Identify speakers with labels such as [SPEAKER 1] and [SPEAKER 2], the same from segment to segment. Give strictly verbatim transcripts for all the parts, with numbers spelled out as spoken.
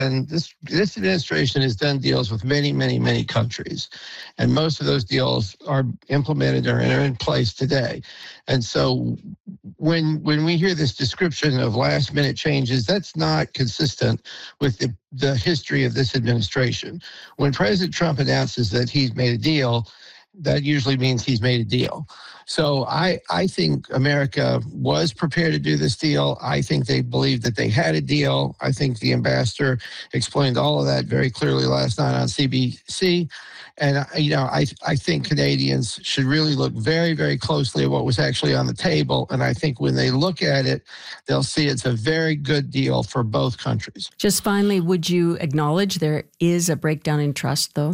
[SPEAKER 1] And this this administration has done deals with many, many, many countries, and most of those deals are implemented or are in place today. And so, when when we hear this description of last minute changes, that's not consistent with the the history of this administration. When President Trump announces that he's made a deal, that usually means he's made a deal. So I, I think America was prepared to do this deal. I think they believed that they had a deal. I think the ambassador explained all of that very clearly last night on C B C. And, you know, I, I think Canadians should really look very, very closely at what was actually on the table. And I think when they look at it, they'll see it's a very good deal for both countries.
[SPEAKER 2] Just finally, would you acknowledge there is a breakdown in trust, though?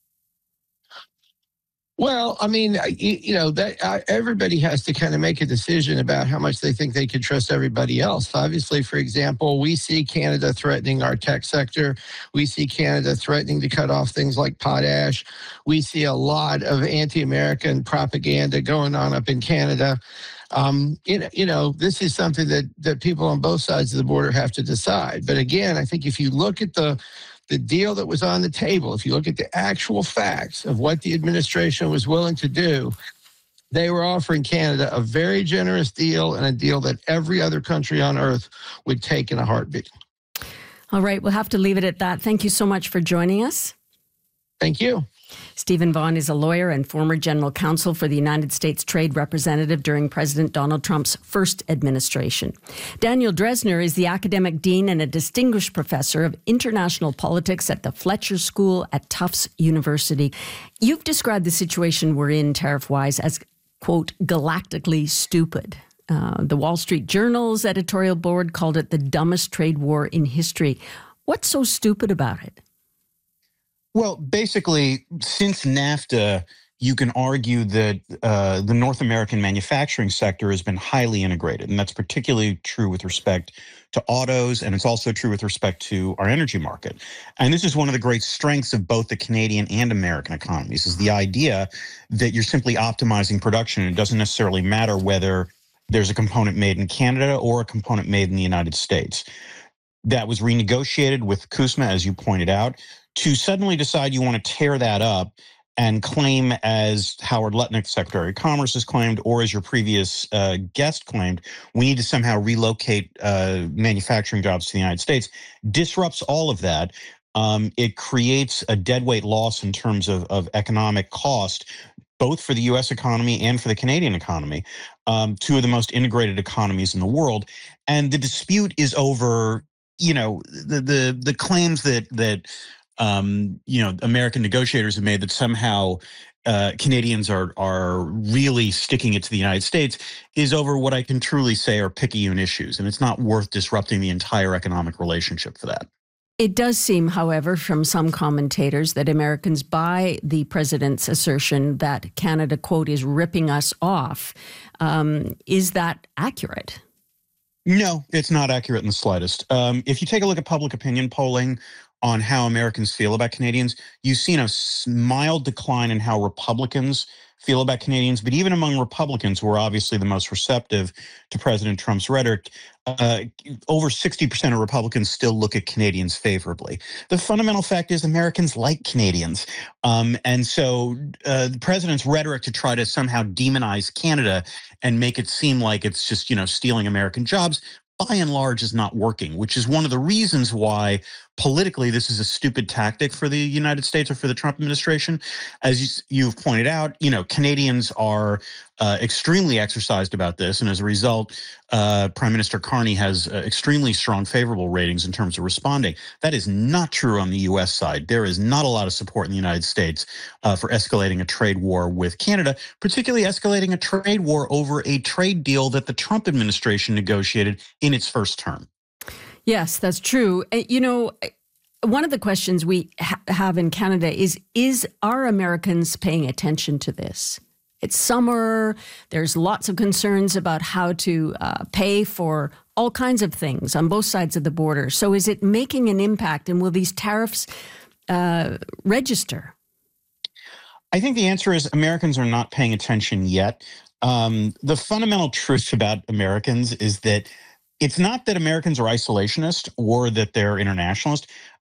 [SPEAKER 1] Well, I mean, you, you know, that uh, everybody has to kind of make a decision about how much they think they can trust everybody else. Obviously, for example, we see Canada threatening our tech sector. We see Canada threatening to cut off things like potash. We see a lot of anti-American propaganda going on up in Canada. Um, you know, you know, this is something that, that people on both sides of the border have to decide. But again, I think if you look at the the deal that was on the table, if you look at the actual facts of what the administration was willing to do, they were offering Canada a very generous deal and a deal that every other country on earth would take in a heartbeat.
[SPEAKER 2] All right, we'll have to leave it at that. Thank you so much for joining us.
[SPEAKER 1] Thank you.
[SPEAKER 2] Stephen Vaughn is a lawyer and former general counsel for the United States Trade Representative during President Donald Trump's first administration. Daniel Drezner is the academic dean and a distinguished professor of international politics at the Fletcher School at Tufts University. You've described the situation we're in tariff-wise as, quote, galactically stupid. Uh, the Wall Street Journal's editorial board called it the dumbest trade war in history. What's so stupid about it?
[SPEAKER 3] Well, basically, since NAFTA, you can argue that uh, the North American manufacturing sector has been highly integrated, and that's particularly true with respect to autos, and it's also true with respect to our energy market. And this is one of the great strengths of both the Canadian and American economies, is the idea that you're simply optimizing production. It doesn't necessarily matter whether there's a component made in Canada or a component made in the United States. That was renegotiated with CUSMA, as you pointed out. To suddenly decide you want to tear that up and claim, as Howard Lutnick, Secretary of Commerce, has claimed, or as your previous uh, guest claimed, we need to somehow relocate uh, manufacturing jobs to the United States, disrupts all of that. Um, it creates a deadweight loss in terms of, of economic cost, both for the U S economy and for the Canadian economy, um, two of the most integrated economies in the world. And the dispute is over, you know, the the the claims that that Um, you know, American negotiators have made that somehow uh, Canadians are are really sticking it to the United States is over what I can truly say are picayune issues, and it's not worth disrupting the entire economic relationship for that.
[SPEAKER 2] It does seem, however, from some commentators that Americans buy the president's assertion that Canada, quote, is ripping us off. Um, is that accurate?
[SPEAKER 3] No, it's not accurate in the slightest. Um, if you take a look at public opinion polling on how Americans feel about Canadians, you've seen a mild decline in how Republicans feel about Canadians. But even among Republicans, who are obviously the most receptive to President Trump's rhetoric, uh, over sixty percent of Republicans still look at Canadians favorably. The fundamental fact is Americans like Canadians. Um, and so uh, the president's rhetoric to try to somehow demonize Canada and make it seem like it's just, you know, stealing American jobs, by and large, is not working, which is one of the reasons why politically this is a stupid tactic for the United States or for the Trump administration. As you, you've pointed out, you know, Canadians are uh, extremely exercised about this. And as a result, uh, Prime Minister Carney has uh, extremely strong favorable ratings in terms of responding. That is not true on the U S side. There is not a lot of support in the United States uh, for escalating a trade war with Canada, particularly escalating a trade war over a trade deal that the Trump administration negotiated in its first term.
[SPEAKER 2] Yes, that's true. You know, one of the questions we ha- have in Canada is, is are Americans paying attention to this? It's summer. There's lots of concerns about how to uh, pay for all kinds of things on both sides of the border. So is it making an impact, and will these tariffs uh, register?
[SPEAKER 3] I think the answer is Americans are not paying attention yet. Um, the fundamental truth about Americans is that it's not that Americans are isolationist or that they're internationalist.